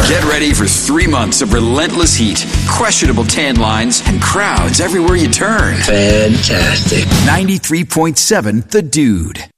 Get ready for 3 months of relentless heat, questionable tan lines, and crowds everywhere you turn. Fantastic. 93.7 The Dude.